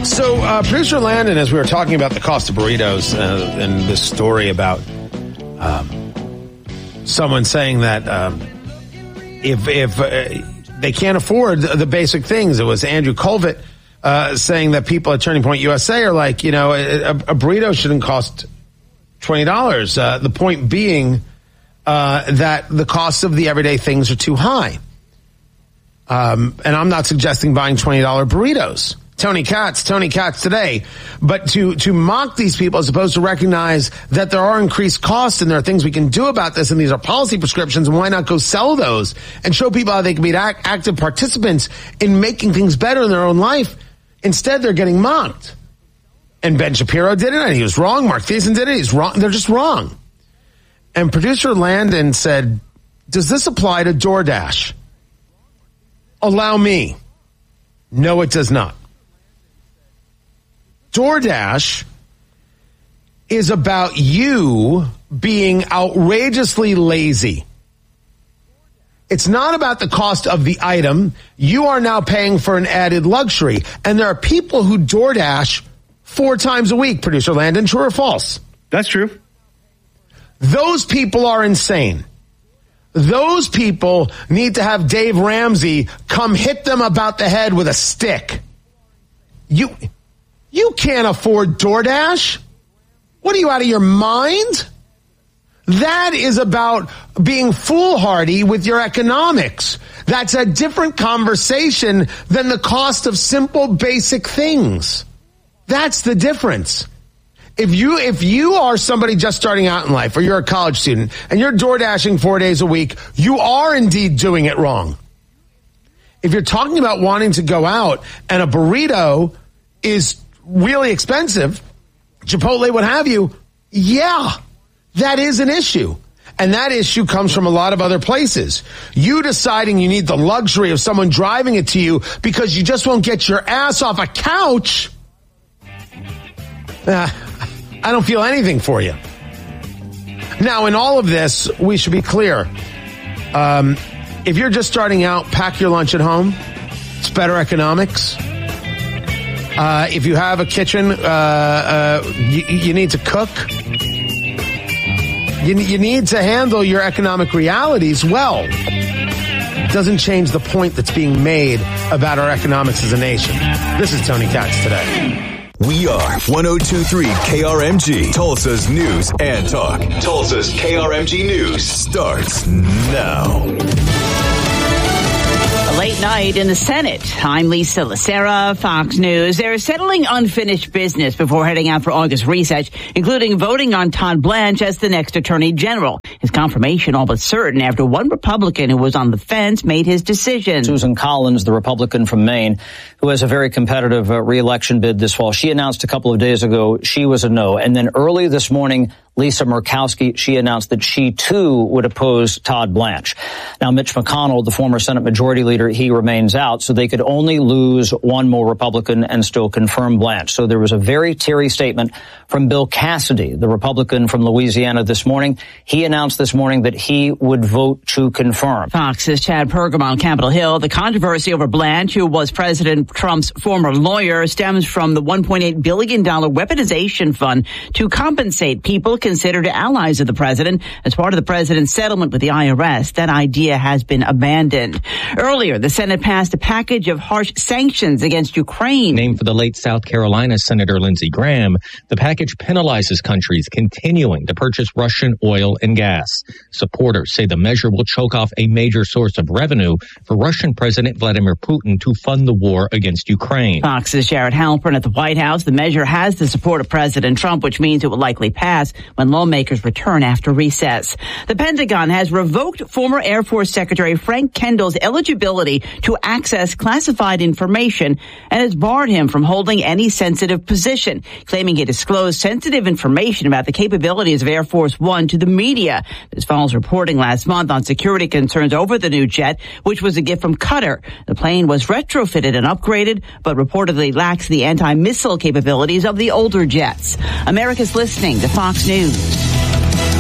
So, Producer Landon, as we were talking about the cost of burritos and this story about someone saying that if they can't afford the basic things, it was Andrew Colvett saying that people at Turning Point USA are like, a burrito shouldn't cost $20. The point being that the cost of the everyday things are too high. And I'm not suggesting buying $20 burritos. Tony Katz today. But to mock these people as opposed to recognize that there are increased costs and there are things we can do about this, and these are policy prescriptions, and why not go sell those and show people how they can be active participants in making things better in their own life. Instead, they're getting mocked. And Ben Shapiro did it, and he was wrong. Mark Thiessen did it, he's wrong. They're just wrong. And Producer Landon said, does this apply to DoorDash? Allow me. No, it does not. DoorDash is about you being outrageously lazy. It's not about the cost of the item. You are now paying for an added luxury. And there are people who DoorDash 4 times a week, Producer Landon. True or false? That's true. Those people are insane. Those people need to have Dave Ramsey come hit them about the head with a stick. You can't afford DoorDash? What are you, out of your mind? That is about being foolhardy with your economics. That's a different conversation than the cost of simple, basic things. That's the difference. If you are somebody just starting out in life, or you're a college student, and you're DoorDashing 4 days a week, you are indeed doing it wrong. If you're talking about wanting to go out and a burrito is really expensive, Chipotle, what have you, yeah, that is an issue. And that issue comes from a lot of other places. You deciding you need the luxury of someone driving it to you because you just won't get your ass off a couch, I don't feel anything for you. Now, in all of this, we should be clear. If you're just starting out, pack your lunch at home. It's better economics. If you have a kitchen, you need to cook. You need to handle your economic realities well. It doesn't change the point that's being made about our economics as a nation. This is Tony Katz Today. We are 102.3 KRMG, Tulsa's news and talk. Tulsa's KRMG News starts now. A late night in the Senate. I'm Lisa Lacera, Fox News. They're settling unfinished business before heading out for August recess, including voting on Todd Blanche as the next Attorney General. His confirmation all but certain after one Republican who was on the fence made his decision. Susan Collins, the Republican from Maine, who has a very competitive re-election bid this fall, she announced a couple of days ago she was a no. And then early this morning, Lisa Murkowski, she announced that she, too, would oppose Todd Blanche. Now, Mitch McConnell, the former Senate Majority Leader, he remains out, so they could only lose one more Republican and still confirm Blanche. So there was a very teary statement from Bill Cassidy, the Republican from Louisiana, this morning. He announced this morning that he would vote to confirm. Fox's Chad Pergam on Capitol Hill. The controversy over Blanche, who was President Trump's former lawyer, stems from the $1.8 billion weaponization fund to compensate people considered allies of the president as part of the president's settlement with the IRS. That idea has been abandoned. Earlier, the Senate passed a package of harsh sanctions against Ukraine. Named for the late South Carolina Senator Lindsey Graham, the package penalizes countries continuing to purchase Russian oil and gas. Supporters say the measure will choke off a major source of revenue for Russian President Vladimir Putin to fund the war against Ukraine. Fox's Jared Halpern at the White House. The measure has the support of President Trump, which means it will likely pass when lawmakers return after recess. The Pentagon has revoked former Air Force Secretary Frank Kendall's eligibility to access classified information and has barred him from holding any sensitive position, claiming he disclosed sensitive information about the capabilities of Air Force One to the media. This follows reporting last month on security concerns over the new jet, which was a gift from Qatar. The plane was retrofitted and upgraded, but reportedly lacks the anti-missile capabilities of the older jets. America's listening to Fox News.